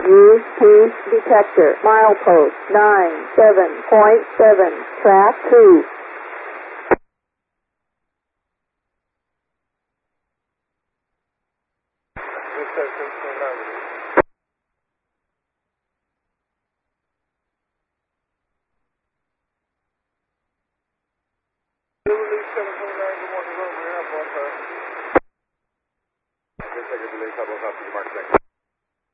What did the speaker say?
UP detector. Milepost 97.7. Track 2. Take a delay, couple of up to the mark.